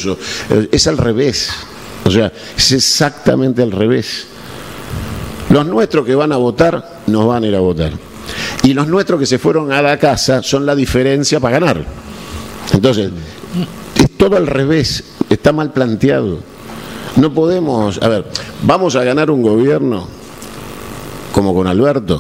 discurso. Es al revés. O sea, es exactamente al revés. Los nuestros que van a votar, nos van a ir a votar. Y los nuestros que se fueron a la casa son la diferencia para ganar. Entonces, es todo al revés, está mal planteado. No podemos, a ver, vamos a ganar un gobierno como con Alberto,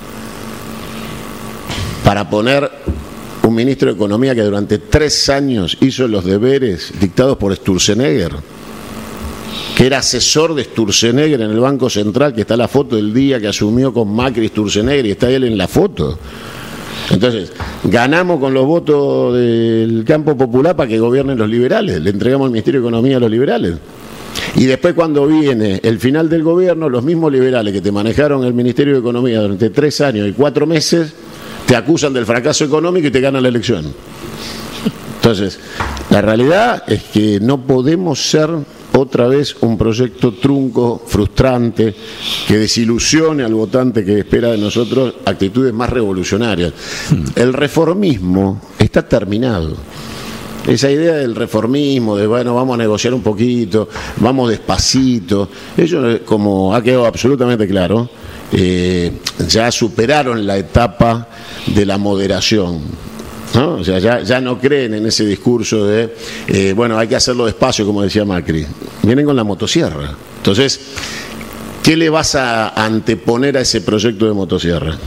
para poner un ministro de Economía que durante 3 años hizo los deberes dictados por Sturzenegger, que era asesor de Sturzenegger en el Banco Central, que está la foto del día que asumió con Macri Sturzenegger y está él en la foto. Entonces, ganamos con los votos del campo popular para que gobiernen los liberales, le entregamos el Ministerio de Economía a los liberales. Y después cuando viene el final del gobierno, los mismos liberales que te manejaron el Ministerio de Economía durante 3 años y 4 meses, te acusan del fracaso económico y te ganan la elección. Entonces, la realidad es que no podemos ser otra vez un proyecto trunco, frustrante, que desilusione al votante que espera de nosotros actitudes más revolucionarias. El reformismo está terminado. Esa idea del reformismo, de bueno, vamos a negociar un poquito, vamos despacito, ellos, como ha quedado absolutamente claro, ya superaron la etapa de la moderación, ¿no? O sea, ya no creen en ese discurso de, bueno, hay que hacerlo despacio, como decía Macri. Vienen con la motosierra. Entonces, ¿qué le vas a anteponer a ese proyecto de motosierra?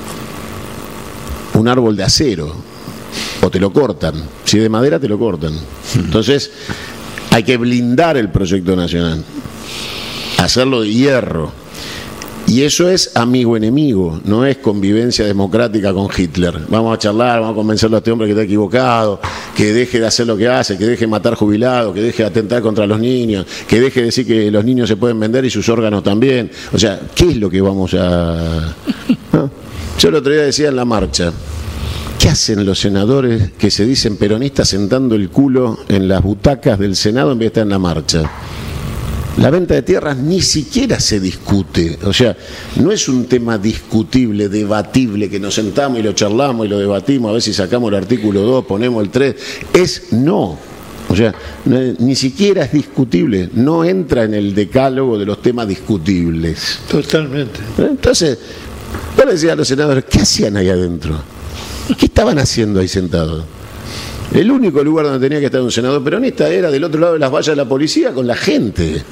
Un árbol de acero, o te lo cortan. Si de madera, te lo cortan. Entonces, hay que blindar el proyecto nacional, hacerlo de hierro. Y eso es amigo-enemigo, no es convivencia democrática con Hitler. Vamos a charlar, vamos a convencerlo a este hombre que está equivocado, que deje de hacer lo que hace, que deje de matar jubilados, que deje de atentar contra los niños, que deje de decir que los niños se pueden vender y sus órganos también. O sea, ¿qué es lo que vamos a...? ¿No? Yo el otro día decía en la marcha, ¿qué hacen los senadores que se dicen peronistas sentando el culo en las butacas del Senado en vez de estar en la marcha? La venta de tierras ni siquiera se discute, o sea, no es un tema discutible, debatible, que nos sentamos y lo charlamos y lo debatimos, a ver si sacamos el artículo 2, ponemos el 3, es no, o sea, ni siquiera es discutible, no entra en el decálogo de los temas discutibles. Totalmente. Entonces, yo le decía a los senadores, ¿qué hacían ahí adentro? ¿Qué estaban haciendo ahí sentados? El único lugar donde tenía que estar un senador peronista era del otro lado de las vallas de la policía con la gente.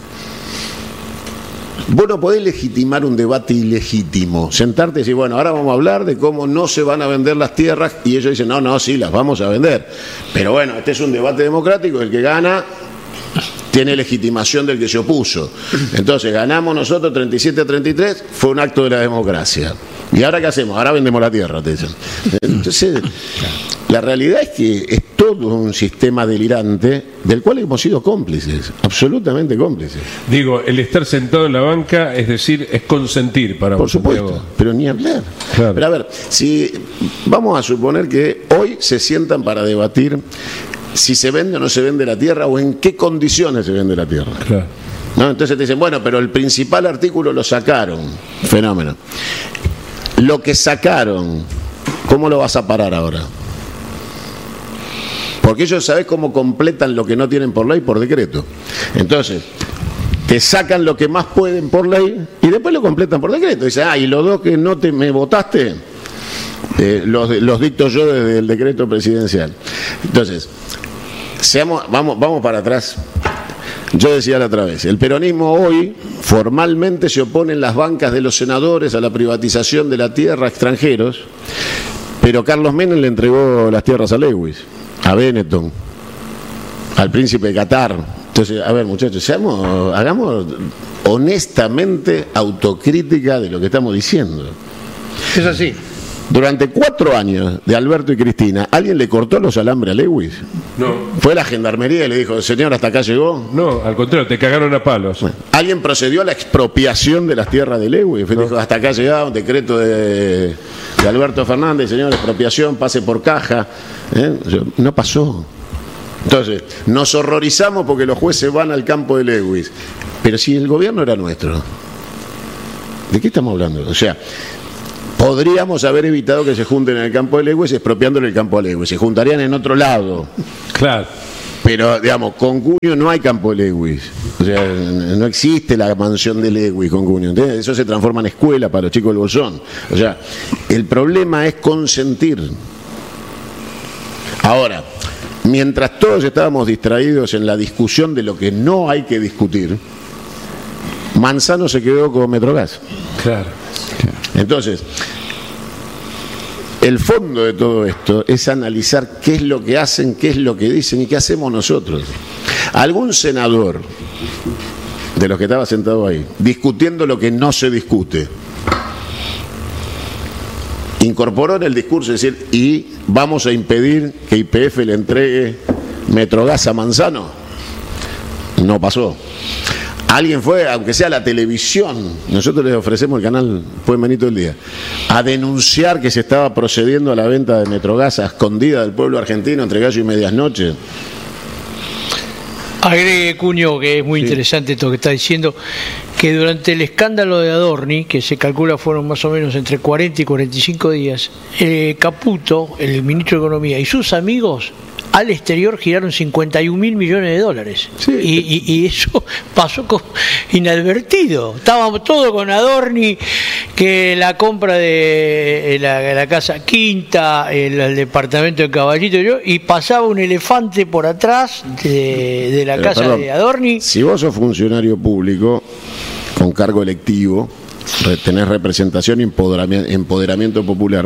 Vos no podés legitimar un debate ilegítimo, sentarte y decir, bueno, ahora vamos a hablar de cómo no se van a vender las tierras, y ellos dicen, no, sí, las vamos a vender. Pero bueno, este es un debate democrático, el que gana tiene legitimación del que se opuso. Entonces, ganamos nosotros 37-33, fue un acto de la democracia. ¿Y ahora qué hacemos? Ahora vendemos la tierra, te dicen. Entonces, la realidad es que es todo un sistema delirante del cual hemos sido cómplices, absolutamente cómplices. Digo, el estar sentado en la banca, es decir, es consentir para Por vos, supuesto, Santiago. pero ni hablar. Claro. Pero a ver, si vamos a suponer que hoy se sientan para debatir si se vende o no se vende la tierra o en qué condiciones se vende la tierra. Claro. ¿No? Entonces te dicen, bueno, pero el principal artículo lo sacaron. Fenómeno. Lo que sacaron, ¿cómo lo vas a parar ahora? Porque ellos, ¿sabés cómo completan lo que no tienen por ley? Por decreto. Entonces, te sacan lo que más pueden por ley y después lo completan por decreto. Dicen, y los dos que no me votaste, los dicto yo desde el decreto presidencial. Entonces, vamos para atrás. Yo decía la otra vez, el peronismo hoy formalmente se opone en las bancas de los senadores a la privatización de la tierra a extranjeros, pero Carlos Menem le entregó las tierras a Lewis, a Benetton, al príncipe de Qatar. Entonces, a ver, muchachos, hagamos honestamente autocrítica de lo que estamos diciendo. Es así. Durante 4 años de Alberto y Cristina, ¿alguien le cortó los alambres a Lewis? No. Fue la gendarmería y le dijo, señor, ¿hasta acá llegó? No, al contrario, te cagaron a palos. Bueno, ¿alguien procedió a la expropiación de las tierras de Lewis? No. Dijo, hasta acá llegaba un decreto de Alberto Fernández, señor, expropiación, pase por caja. No pasó. Entonces, nos horrorizamos porque los jueces van al campo de Lewis. Pero si el gobierno era nuestro, ¿de qué estamos hablando? O sea, podríamos haber evitado que se junten en el campo de Lewis expropiándole el campo a Lewis. Se juntarían en otro lado. Claro. Pero, digamos, con Cunio no hay campo de Lewis. O sea, no existe la mansión de Lewis con Cunio. ¿Entiendes? Eso se transforma en escuela para los chicos del Bolsón. O sea, el problema es consentir. Ahora, mientras todos estábamos distraídos en la discusión de lo que no hay que discutir, Manzano se quedó con Metrogas. Claro. Entonces, el fondo de todo esto es analizar qué es lo que hacen, qué es lo que dicen y qué hacemos nosotros. Algún senador de los que estaba sentado ahí, discutiendo lo que no se discute, incorporó en el discurso decir, y vamos a impedir que YPF le entregue Metrogas a Manzano. No pasó. Alguien fue, aunque sea la televisión, nosotros les ofrecemos el canal, pueden venir todo el día, a denunciar que se estaba procediendo a la venta de Metrogas a escondida del pueblo argentino entre gallo y medias noches. Agregue, Cunio, que es muy interesante esto que está diciendo, que durante el escándalo de Adorni, que se calcula fueron más o menos entre 40 y 45 días, Caputo, el ministro de Economía, y sus amigos al exterior giraron 51.000 millones de dólares. Sí. Y eso pasó inadvertido. Estábamos todos con Adorni, que la compra de la casa Quinta, el departamento de Caballito, y pasaba un elefante por atrás de la casa de Adorni. Si vos sos funcionario público con cargo electivo, tenés representación y empoderamiento popular,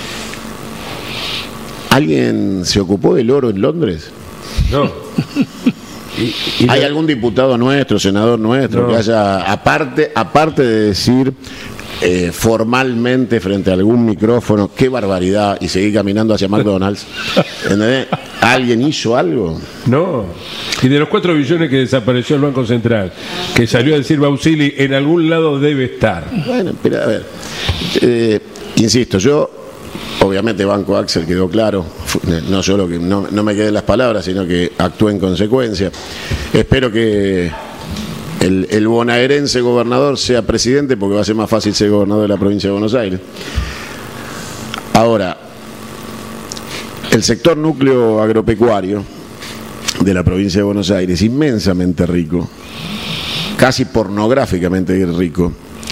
¿alguien se ocupó del oro en Londres? No. ¿Hay algún diputado nuestro, senador nuestro, que haya, aparte de decir formalmente frente a algún micrófono, qué barbaridad, y seguir caminando hacia McDonald's, ¿entendés? ¿Alguien hizo algo? No. Y de los 4 billones que desapareció el Banco Central, que salió a decir Bausili, en algún lado debe estar. Bueno, pero a ver, insisto, yo obviamente Banco Axel quedó claro, no solo que no me queden las palabras, sino que actúe en consecuencia. Espero que el bonaerense gobernador sea presidente, porque va a ser más fácil ser gobernador de la provincia de Buenos Aires. Ahora, el sector núcleo agropecuario de la provincia de Buenos Aires, inmensamente rico, casi pornográficamente rico,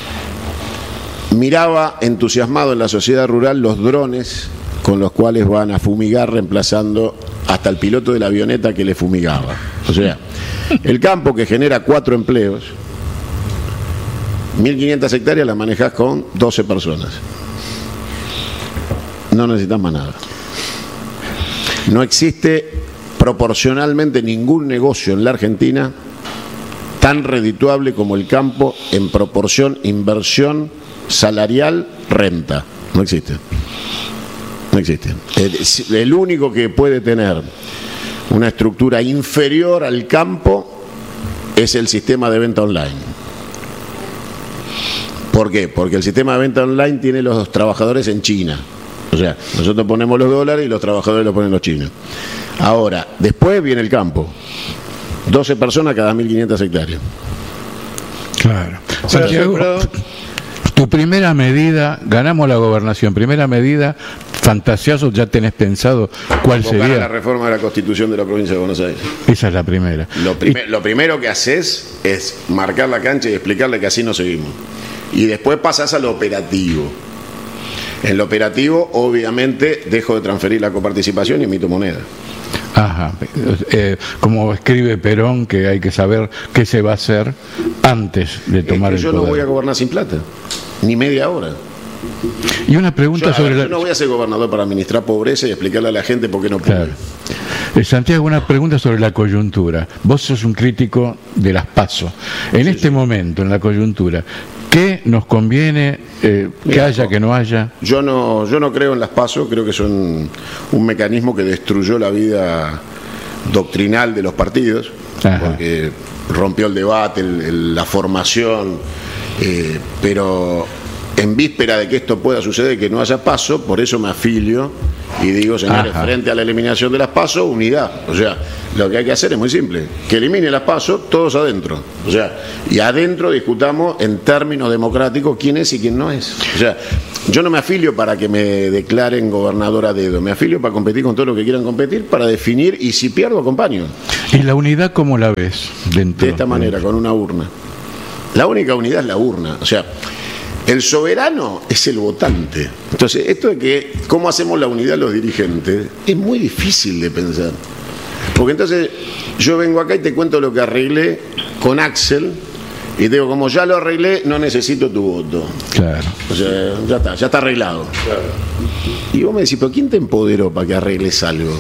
miraba entusiasmado en la sociedad rural los drones con los cuales van a fumigar, reemplazando hasta el piloto de la avioneta que le fumigaba. O sea, el campo que genera 4 empleos, 1.500 hectáreas las manejás con 12 personas. No necesitas más nada. No existe proporcionalmente ningún negocio en la Argentina tan redituable como el campo en proporción inversión salarial, renta. No existe. No existe. El único que puede tener una estructura inferior al campo es el sistema de venta online. ¿Por qué? Porque el sistema de venta online tiene los trabajadores en China. O sea, nosotros ponemos los dólares y los trabajadores los ponen los chinos. Ahora, después viene el campo. 12 personas cada 1.500 hectáreas. Claro. Santiago, tu primera medida, ganamos la gobernación, primera medida, fantasioso, ya tenés pensado cuál sería. La reforma de la Constitución de la provincia de Buenos Aires. Esa es la primera. Lo primero que haces es marcar la cancha y explicarle que así no seguimos. Y después pasás a lo operativo. En lo operativo, obviamente, dejo de transferir la coparticipación y emito moneda. Ajá. Como escribe Perón, que hay que saber qué se va a hacer antes de tomar el poder. Yo no voy a gobernar sin plata, ni media hora. Y una pregunta sobre yo no voy a ser gobernador para administrar pobreza y explicarle a la gente por qué no puede. Claro. Santiago, una pregunta sobre la coyuntura. Vos sos un crítico de las PASO. En este momento, en la coyuntura, ¿qué nos conviene que haya, que no haya? Yo no creo en las PASO, creo que son un mecanismo que destruyó la vida doctrinal de los partidos. Ajá. Porque rompió el debate, la formación, pero en víspera de que esto pueda suceder, que no haya PASO, por eso me afilio y digo, señores, frente a la eliminación de las PASO, unidad. O sea, lo que hay que hacer es muy simple, que elimine las PASO, todos adentro. O sea, y adentro discutamos en términos democráticos quién es y quién no es. O sea, yo no me afilio para que me declaren gobernador a dedo, me afilio para competir con todo lo que quieran competir, para definir, y si pierdo, acompaño. ¿Y la unidad cómo la ves dentro? De esta manera, con una urna. La única unidad es la urna. O sea, el soberano es el votante. Entonces, esto de que cómo hacemos la unidad los dirigentes es muy difícil de pensar. Porque entonces yo vengo acá y te cuento lo que arreglé con Axel y te digo, como ya lo arreglé, no necesito tu voto. Claro. O sea, ya está arreglado. Claro. Y vos me decís, ¿pero quién te empoderó para que arregles algo?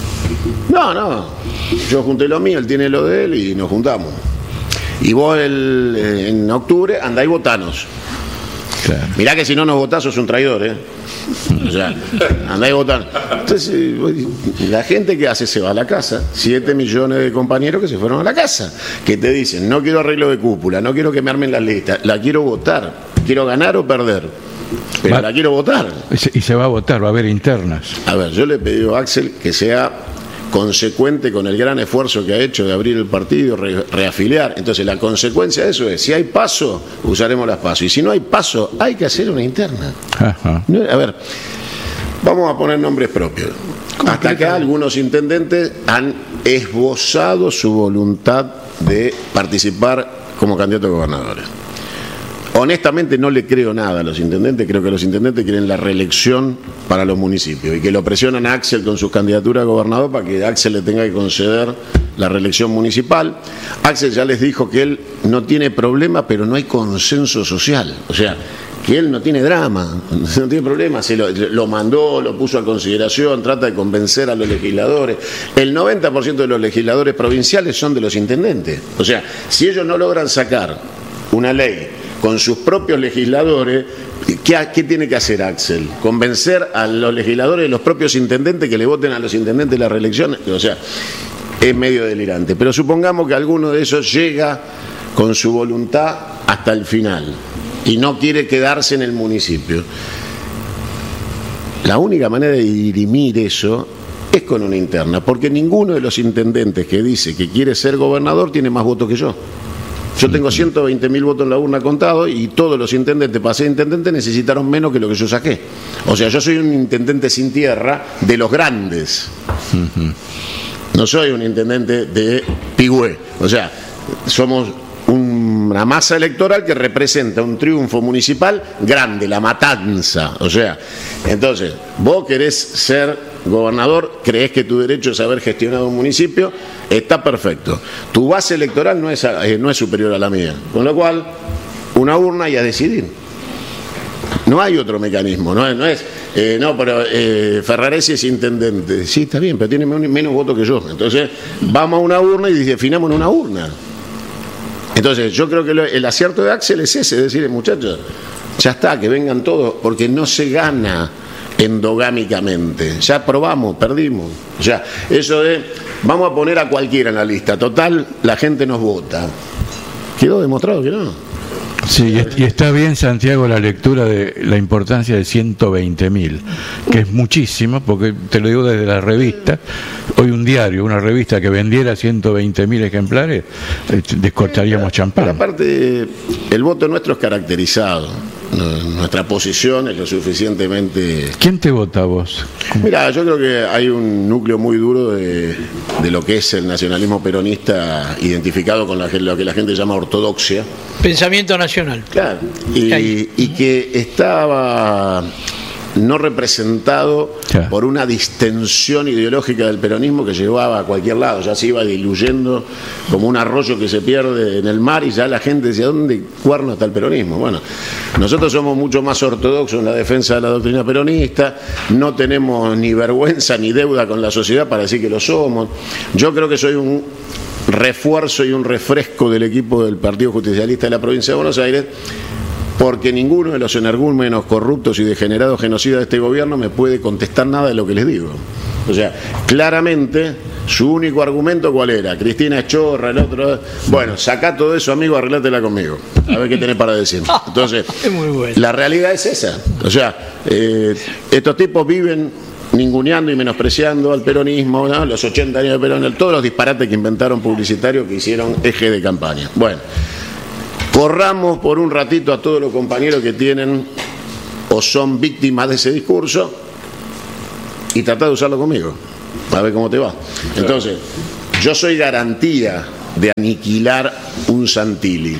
No. Yo junté lo mío, él tiene lo de él y nos juntamos. Y vos en octubre andáis votanos. Claro. Mirá que si no nos votás sos un traidor, ¿eh? O sea, andáis votando. Entonces, la gente que hace se va a la casa. 7 millones de compañeros que se fueron a la casa, que te dicen, no quiero arreglo de cúpula, no quiero que me armen las listas, la quiero votar, quiero ganar o perder, pero la quiero votar. Y se va a votar, va a haber internas. A ver, yo le he pedido a Axel que sea consecuente con el gran esfuerzo que ha hecho de abrir el partido, reafiliar. Entonces la consecuencia de eso es, si hay PASO, usaremos las PASO, y si no hay PASO, hay que hacer una interna. A ver, vamos a poner nombres propios. Hasta acá algunos intendentes han esbozado su voluntad de participar como candidatos a gobernadores. Honestamente no le creo nada a los intendentes, creo que los intendentes quieren la reelección para los municipios y que lo presionan a Axel con su candidatura a gobernador para que Axel le tenga que conceder la reelección municipal. Axel ya les dijo que él no tiene problema, pero no hay consenso social, o sea, que él no tiene drama, no tiene problema, se lo mandó, lo puso a consideración, trata de convencer a los legisladores. El 90% de los legisladores provinciales son de los intendentes, o sea, si ellos no logran sacar una ley con sus propios legisladores, ¿qué tiene que hacer Axel? ¿Convencer a los legisladores de los propios intendentes que le voten a los intendentes la reelección? O sea, es medio delirante. Pero supongamos que alguno de esos llega con su voluntad hasta el final y no quiere quedarse en el municipio. La única manera de dirimir eso es con una interna, porque ninguno de los intendentes que dice que quiere ser gobernador tiene más votos que yo. Yo tengo 120.000 votos en la urna contados y todos los intendentes para ser intendente necesitaron menos que lo que yo saqué. O sea, yo soy un intendente sin tierra de los grandes. No soy un intendente de Pigüé. O sea, somos una masa electoral que representa un triunfo municipal grande, La Matanza. O sea, entonces, vos querés ser gobernador, creés que tu derecho es haber gestionado un municipio, está perfecto. Tu base electoral no es superior a la mía, con lo cual una urna y a decidir. No hay otro mecanismo, pero Ferraresi es intendente. Sí, está bien, pero tiene menos votos que yo. Entonces vamos a una urna y definamos en una urna. Entonces yo creo que el acierto de Axel es ese, es decir, muchachos, ya está, que vengan todos, porque no se gana endogámicamente. Ya probamos, perdimos. O sea, eso de vamos a poner a cualquiera en la lista, total, la gente nos vota. Quedó demostrado que no. Sí, y está bien, Santiago, la lectura de la importancia de 120.000, que es muchísimo, porque te lo digo desde la revista. Hoy un diario, una revista que vendiera 120.000 ejemplares, descortaríamos champán. Pero aparte, el voto nuestro es caracterizado. Nuestra posición es lo suficientemente... ¿Quién te vota a vos? Mira, yo creo que hay un núcleo muy duro de lo que es el nacionalismo peronista, identificado con lo que la gente llama ortodoxia. Pensamiento nacional. Claro, y que estaba no representado por una distensión ideológica del peronismo que llevaba a cualquier lado, ya se iba diluyendo como un arroyo que se pierde en el mar y ya la gente decía, ¿dónde cuerno está el peronismo? Bueno, nosotros somos mucho más ortodoxos en la defensa de la doctrina peronista, no tenemos ni vergüenza ni deuda con la sociedad para decir que lo somos. Yo creo que soy un refuerzo y un refresco del equipo del Partido Justicialista de la provincia de Buenos Aires, porque ninguno de los energúmenos corruptos y degenerados genocidas de este gobierno me puede contestar nada de lo que les digo. O sea, claramente Su único argumento, ¿cuál era? Cristina es chorra, el otro... Bueno, sacá todo eso, amigo, arreglátela conmigo. A ver qué tenés para decir. Entonces, Es muy bueno. la realidad es esa. O sea, estos tipos viven ninguneando y menospreciando al peronismo, ¿no? Los 80 años de Perón, todos los disparates que inventaron publicitarios que hicieron eje de campaña. Bueno, corramos por un ratito a todos los compañeros que tienen o son víctimas de ese discurso y tratá de usarlo conmigo. A ver cómo te va. Entonces, yo soy garantía de aniquilar un Santilli.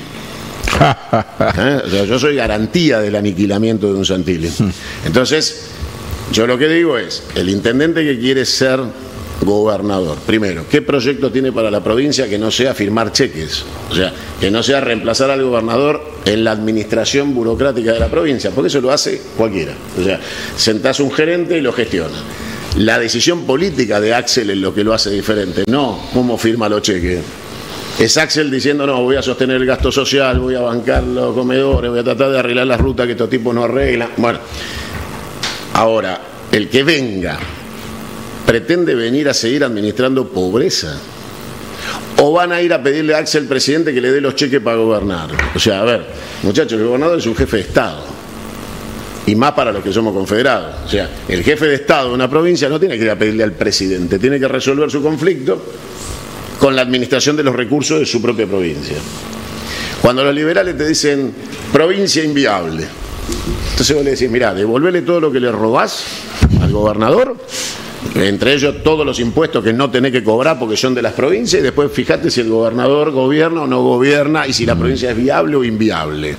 O sea, yo soy garantía del aniquilamiento de un Santilli. Entonces, yo lo que digo es, el intendente que quiere ser gobernador, primero, ¿qué proyecto tiene para la provincia que no sea firmar cheques? O sea, que no sea reemplazar al gobernador en la administración burocrática de la provincia, porque eso lo hace cualquiera. O sea, sentás un gerente y lo gestiona. La decisión política de Axel es lo que lo hace diferente, no cómo firma los cheques. Es Axel diciendo, no, voy a sostener el gasto social, voy a bancar los comedores, voy a tratar de arreglar las rutas que estos tipos no arreglan. Bueno, ahora, el que venga, ¿pretende venir a seguir administrando pobreza? ¿O van a ir a pedirle a Axel, presidente, que le dé los cheques para gobernar? O sea, a ver, muchachos, el gobernador es un jefe de Estado. Y más para los que somos confederados. O sea, el jefe de Estado de una provincia no tiene que ir a pedirle al presidente, tiene que resolver su conflicto con la administración de los recursos de su propia provincia. Cuando los liberales te dicen provincia inviable, entonces vos le decís, mirá, devolvele todo lo que le robás al gobernador, entre ellos todos los impuestos que no tenés que cobrar porque son de las provincias, y después fíjate si el gobernador gobierna o no gobierna y si la provincia es viable o inviable.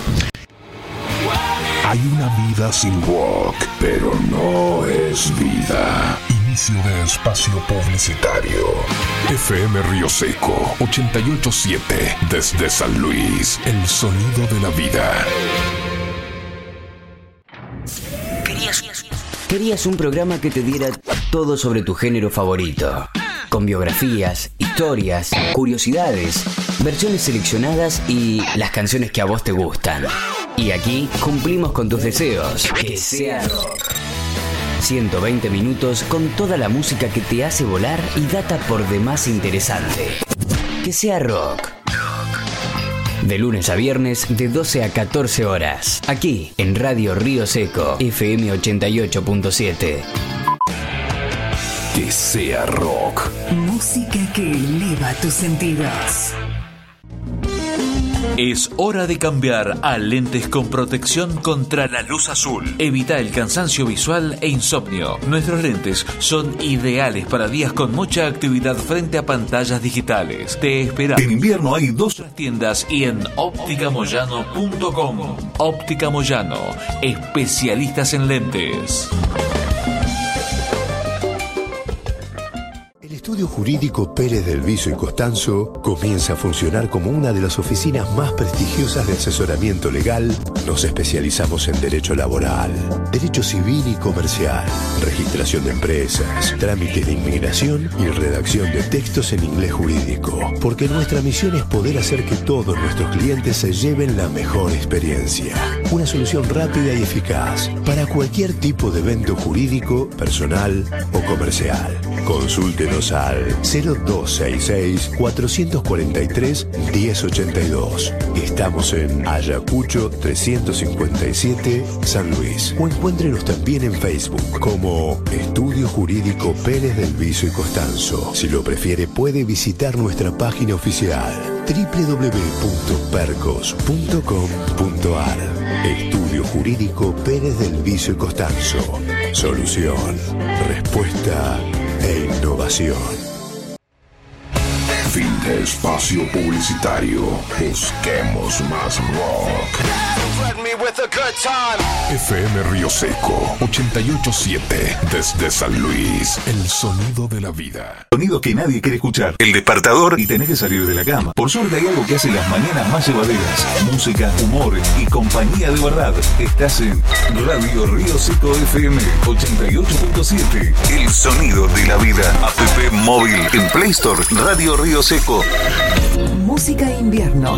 Hay una vida sin rock, pero no es vida. Inicio de espacio publicitario. FM Río Seco 88.7 desde San Luis. El sonido de la vida. Querías un programa que te diera todo sobre tu género favorito, con biografías, historias, curiosidades, versiones seleccionadas y las canciones que a vos te gustan. Y aquí cumplimos con tus deseos. Que sea rock. 120 minutos con toda la música que te hace volar y data por demás interesante. Que sea rock. De lunes a viernes de 12 a 14 horas. Aquí en Radio Río Seco, FM 88.7. Que sea rock. Música que eleva tus sentidos. Es hora de cambiar a lentes con protección contra la luz azul. Evita el cansancio visual e insomnio. Nuestros lentes son ideales para días con mucha actividad frente a pantallas digitales. Te esperamos. En invierno hay dos tiendas y en opticamoyano.com. Óptica Moyano, especialistas en lentes. El Estudio Jurídico Pérez del Viso y Costanzo comienza a funcionar como una de las oficinas más prestigiosas de asesoramiento legal. Nos especializamos en derecho laboral, derecho civil y comercial, registración de empresas, trámites de inmigración y redacción de textos en inglés jurídico. Porque nuestra misión es poder hacer que todos nuestros clientes se lleven la mejor experiencia. Una solución rápida y eficaz para cualquier tipo de evento jurídico, personal o comercial. Consúltenos al 0266-443-1082. Estamos en Ayacucho 357, San Luis. O encuéntrenos también en Facebook como Estudio Jurídico Pérez del Viso y Costanzo. Si lo prefiere, puede visitar nuestra página oficial www.percos.com.ar. Estudio Jurídico Pérez del Viso y Costanzo. Solución, respuesta e innovación. Fin de espacio publicitario. Busquemos más rock. FM Río Seco 88.7 desde San Luis. El sonido de la vida. Sonido que nadie quiere escuchar. El despertador y tenés que salir de la cama. Por suerte hay algo que hace las mañanas más llevaderas. Música, humor y compañía de verdad. Estás en Radio Río Seco FM 88.7. El sonido de la vida. App móvil en Play Store. Radio Río Seco. Música invierno